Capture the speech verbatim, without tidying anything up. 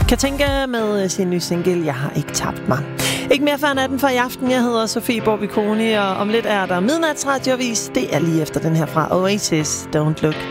Katinka med sin nye single, Jeg har ikke tabt mig. Ikke mere før natten for i aften. Jeg hedder Sofie Borbiconi, og om lidt er der midnatsradioavis. Det er lige efter den her fra Oasis, Don't Look